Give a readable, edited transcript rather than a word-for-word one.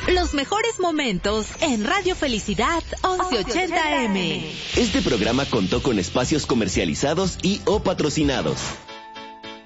Los mejores momentos en Radio Felicidad 1180M. Este programa contó con espacios comercializados y o patrocinados.